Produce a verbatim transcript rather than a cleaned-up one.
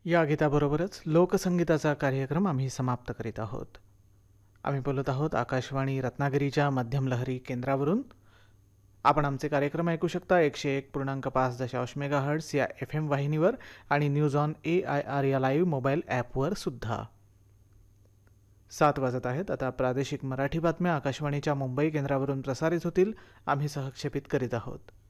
या गीताबरोबरच लोकसंगीताचा कार्यक्रम आम्ही समाप्त करीत आहोत. आम्ही बोलत आहोत आकाशवाणी रत्नागिरीच्या मध्यम लहरी केंद्रावरून. आपण आमचे कार्यक्रम ऐकू शकता एकशे एक पूर्णांक पाच दशांश मेगा हर्ट्स या एफ एम वाहिनीवर आणि news on A I R या लाईव्ह मोबाईल ॲपवर सुद्धा. सात वाजत आहेत. आता प्रादेशिक मराठी बातम्या आकाशवाणीच्या मुंबई केंद्रावरून प्रसारित होतील. आम्ही सहक्षेपित करीत आहोत.